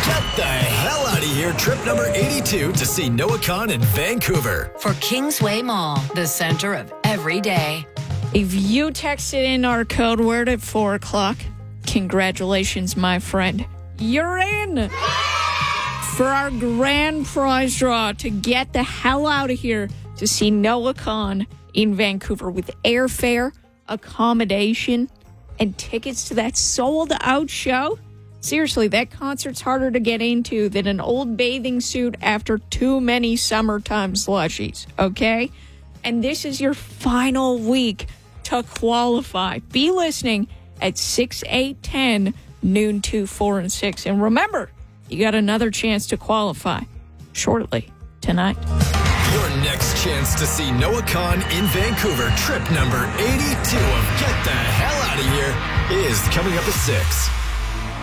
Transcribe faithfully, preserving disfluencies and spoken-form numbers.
Get the hell out of here. Trip number eighty-two to see Noah Kahan in Vancouver. For Kingsway Mall, the center of every day. If you texted in our code word at four o'clock, congratulations, my friend. You're in for our grand prize draw to get the hell out of here to see Noah Kahan in Vancouver with airfare, accommodation, and tickets to that sold-out show. Seriously, that concert's harder to get into than an old bathing suit after too many summertime slushies, okay? And this is your final week to qualify. Be listening at six, eight, ten, noon, two, four, and six. And remember, you got another chance to qualify shortly tonight. Your next chance to see Noah Kahan in Vancouver, trip number eighty-two of Get the Hell Out of Here, is coming up at six.